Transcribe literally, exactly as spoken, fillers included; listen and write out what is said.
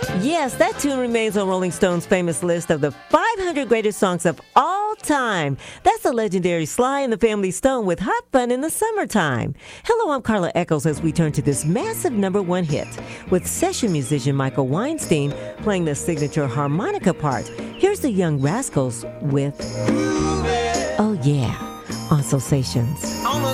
Yes, that tune remains on Rolling Stone's famous list of the five hundred greatest songs of all time. That's the legendary Sly and the Family Stone with Hot Fun in the Summertime. Hello, I'm Carla Echols as we turn to this massive number one hit with session musician Michael Weinstein playing the signature harmonica part. Here's the Young Rascals with Oh Yeah on Soulsations.